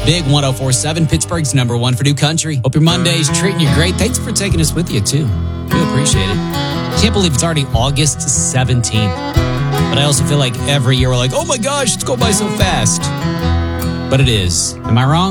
Big 104.7, Pittsburgh's number one for new country. Hope your Monday's treating you great. Thanks for taking us with you, too. We appreciate it. Can't believe it's already August 17th. But I also feel like every year we're like, oh my gosh, it's going by so fast. But it is. Am I wrong?